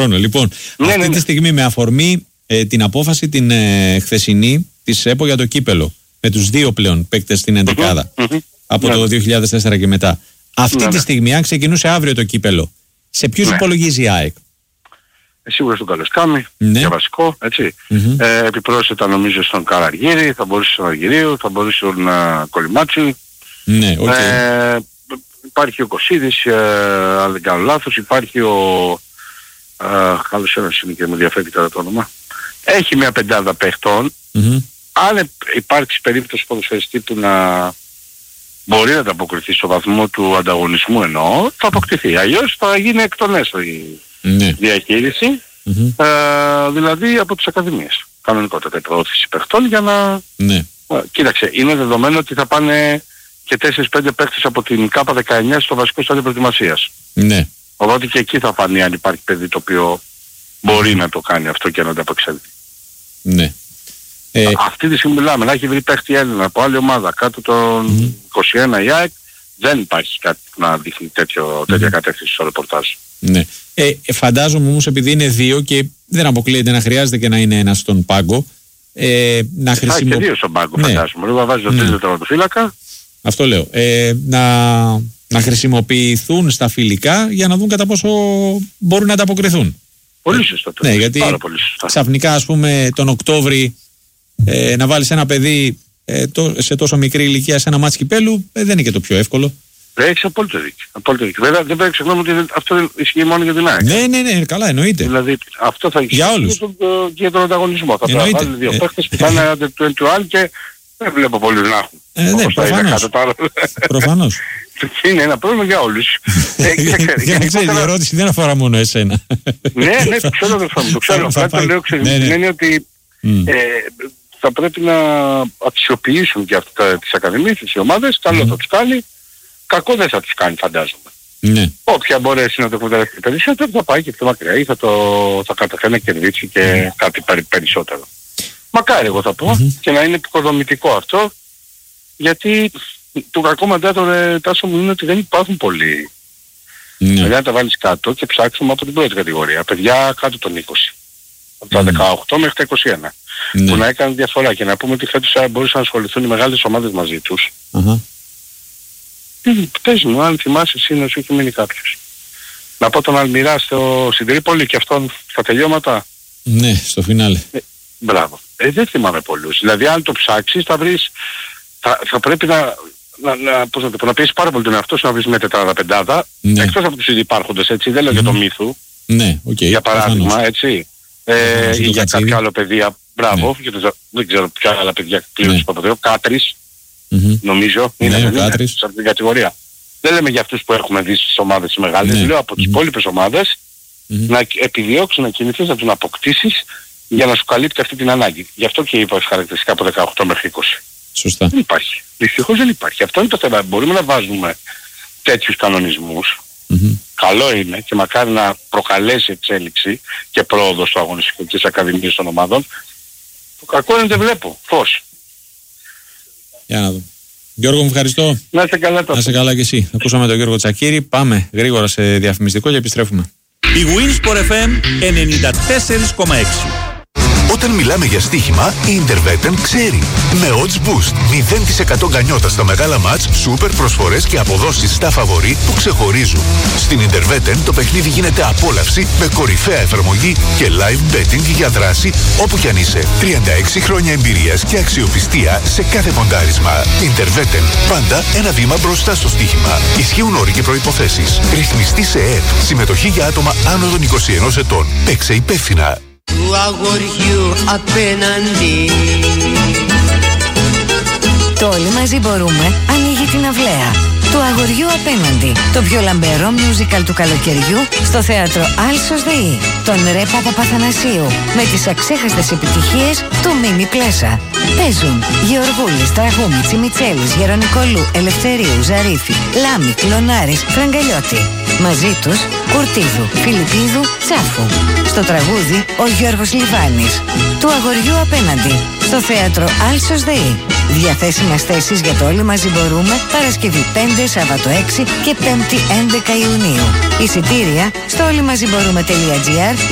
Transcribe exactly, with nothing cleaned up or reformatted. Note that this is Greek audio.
χρόνο. Λοιπόν, ναι, αυτή ναι, ναι. τη στιγμή με αφορμή ε, την απόφαση την ε, χθεσινή της ΕΠΟ για το κύπελο, με τους δύο πλέον παίκτες στην εντεκάδα mm-hmm, mm-hmm. από ναι. το δύο χιλιάδες τέσσερα και μετά. Αυτή ναι, τη ναι. στιγμή, αν ξεκινούσε αύριο το κύπελο, σε ποιους ναι. υπολογίζει η ΑΕΚ? Ε, σίγουρα στον Καλεσκάμι, ναι. για βασικό, έτσι. Mm-hmm. Ε, επιπρόσθετα νομίζω στον Καραργύρη, θα μπορούσε στον Αργυρίου, θα μπορούσε στον uh, Κολυμάτσι. Ναι, okay. ε, υπάρχει ο Κωσίδης, ε, αν δεν κάνω λάθος, υπάρχει ο... Άλλος ένας είναι και μου διαφεύγει τώρα το όνομα. Έχει μια πεντάδα παιχτών. Mm-hmm. Αν υπάρξει περίπτωση ποδοσφαιριστή που να μπορεί να ανταποκριθεί στο βαθμό του ανταγωνισμού εννοώ, θα αποκτηθεί. Αλλιώς θα γίνει εκ των έσω η ναι. διαχείριση, mm-hmm. ε, δηλαδή από τις ακαδημίες. Κανονικότατα η προώθηση παιχτών για να... Ναι. Ε, κοίταξε, είναι δεδομένο ότι θα πάνε και τέσσερις πέντε παίχτες από την ΚΑΠΑ δεκαεννιά στο βασικό στάδιο προετοιμασίας. Ναι. Οπότε και εκεί θα φανεί αν υπάρχει παιδί το οποίο μπορεί να το κάνει αυτό και να ανταπεξέλθει. Ναι. Ε... Αυτή τη στιγμή μιλάμε, να έχει βρει παίχτη Έλληνα από άλλη ομάδα κάτω των mm. είκοσι ένα η ΑΕΚ, δεν υπάρχει κάτι να δείχνει τέτοιο, τέτοια mm. κατεύθυνση στο ρεπορτάζ. Ναι. Ε, φαντάζομαι όμως επειδή είναι δύο και δεν αποκλείεται να χρειάζεται και να είναι ένας στον πάγκο, ε, να χρησιμοποιηθεί. Θα και δύο στον πάγκο, ναι. Φαντάζομαι. Λίγο βάζει το ναι. τρίτο τερματοφύλακα. Αυτό λέω. Ε, να, να χρησιμοποιηθούν στα φιλικά για να δουν κατά πόσο μπορούν να ανταποκριθούν. Πολύ σωστά. Ναι, γιατί πάρα πολύ σωστά. Ξαφνικά ας πούμε τον Οκτώβρη ε, να βάλεις ένα παιδί ε, το, σε τόσο μικρή ηλικία σε ένα μάτς κυπέλου ε, δεν είναι και το πιο εύκολο. Έχεις απόλυτο δίκιο. Απόλυτο δίκιο. Βέβαια δεν πρέπει να ξεχνάμε ότι αυτό δεν ισχύει μόνο για την ΑΕΚ. Ναι, ναι, ναι, καλά εννοείται. Δηλαδή αυτό θα ισχύει για όλους. Και, το, και για τον ανταγωνισμό. Θα πρέπει να βάλει δύο παίχτες που θα είναι άντε του εν του άλλου και δεν βλέπω πολλούς να έχουν. Ε, ναι, προφανώς. Προφανώς. Είναι ένα πρόβλημα για όλους. Για να ξέρεις, η ερώτηση δεν αφορά μόνο εσένα. Ναι, ναι, το ξέρω, το ξέρω. Απλά το λέω είναι ότι θα πρέπει να αξιοποιήσουν και αυτά τις ακαδημίες, τις ομάδες. Καλό θα τους κάνει, κακό δεν θα τους κάνει φαντάζομαι. Όποια μπορέσει να το εκμεταλλευτεί περισσότερο θα πάει και πιο μακριά ή θα καταφέρει να κερδίσει και κάτι περισσότερο. Μακάρι εγώ θα πω και να είναι επικοδομητικό αυτό, γιατί το κακό μαντάτο τάσο μου είναι ότι δεν υπάρχουν πολλοί. Δηλαδή να τα βάλεις κάτω και ψάξουμε από την πρώτη κατηγορία. Παιδιά κάτω των είκοσι. Από τα δεκαοκτώ μέχρι τα είκοσι ένα. Mm. Που να έκανε διαφορά και να πούμε ότι φέτος μπορούσαν να ασχοληθούν οι μεγάλες ομάδες μαζί τους. Uh-huh. Πες μου, αν θυμάσαι εσύ να σου έχει μείνει κάποιος. Να πω τον Αλμυρά στο, στην Τρίπολη και αυτόν στα τελειώματα. Ναι, στο φινάλε. Ε, μπράβο. Ε, δεν θυμάμαι πολλούς. Δηλαδή αν το ψάξεις θα βρεις, θα, θα πρέπει να, να, να, πώς να, το πω, να πιέσεις πάρα πολύ τον εαυτό σου να βρεις μια τετράδα-πεντάδα. Ναι. Εκτός από τους υπάρχοντες, έτσι, δεν λέω mm. για το μύθου. Ναι, οκ. Okay, για παράδειγμα, προφανώς. Έτσι. Ε, ή για κάποια άλλα παιδιά, μπράβο, ναι. το, δεν ξέρω ποια άλλα παιδιά πλήρως ναι. του Παπαδρέου, Κάτρις, mm-hmm. νομίζω, είναι, ναι, είναι, είναι σε αυτήν την κατηγορία. Δεν λέμε για αυτούς που έχουμε δει στις ομάδες μεγάλες, ναι. λέω από τις mm-hmm. υπόλοιπες ομάδες mm-hmm. να επιδιώξεις να κινηθείς, να τους αποκτήσεις για να σου καλύπτει αυτή την ανάγκη. Γι' αυτό και είπα χαρακτηριστικά από δεκαοκτώ μέχρι είκοσι. Σωστά. Δεν υπάρχει. Δυστυχώς δεν υπάρχει. Αυτό είναι το θέμα. Μπορούμε να βάζουμε τέτοιους κανονισμούς. Mm-hmm. Καλό είναι και μακάρι να προκαλέσει εξέλιξη και πρόοδο στο αγωνιστικό της Ακαδημίας των ομάδων. Το κακό είναι δεν βλέπω. Φως. Για να δω. Γιώργο, μου ευχαριστώ. Να είσαι καλά τώρα. Να είσαι καλά και εσύ. Ακούσαμε τον Γιώργο Τσακίρη. Πάμε γρήγορα σε διαφημιστικό και επιστρέφουμε. Η Winsport εφ εμ ενενήντα τέσσερα κόμμα έξι. Όταν μιλάμε για στοίχημα, η Interveten ξέρει. Με odds boost, μηδέν τοις εκατό γκανιότα στα μεγάλα μάτς, σούπερ προσφορές και αποδόσεις στα φαβορί που ξεχωρίζουν. Στην Interveten το παιχνίδι γίνεται απόλαυση με κορυφαία εφαρμογή και live betting για δράση όπου κι αν είσαι. τριάντα έξι χρόνια εμπειρίας και αξιοπιστία σε κάθε ποντάρισμα. Interveten, πάντα ένα βήμα μπροστά στο στοίχημα. Ισχύουν όροι και προϋποθέσεις. Ρυθμιστή σε ΕΕΠ. Συμμετοχή για άτομα άνω των είκοσι ενός ετών. Παίξε υπεύθυνα. Του αγοριού απέναντι. Το Όλοι Μαζί Μπορούμε ανοίγει την αυλαία. Του αγοριού απέναντι. Το πιο λαμπερό musical του καλοκαιριού στο θέατρο Άλσος ΔΕΗ. Τον Ρε Παπαπαθανασίου με τις αξέχαστες επιτυχίες του Μίμη Πλέσα. Παίζουν Γεωργούλης, Τραγούμη, Μιτσέλης, Γερονικολού, Ελευθερίου, Ζαρίφη, Λάμη, Κλωνάρης, Φραγκαλιώτη. Μαζί τους Κουρτίδου, Φιλιππίδου, Τσάφου. Στο τραγούδι ο Γιώργος Λιβάνης. Του αγοριού απέναντι. Στο θέατρο Άλσος ΔΕΗ. Διαθέσιμες θέσεις για το Όλοι Μαζί Μπορούμε Παρασκευή πέντε, Σάββατο έξι και Πέμπτη έντεκα Ιουνίου. Εισιτήρια στο όλοιμαζιμπορούμε τελεία τζι άρ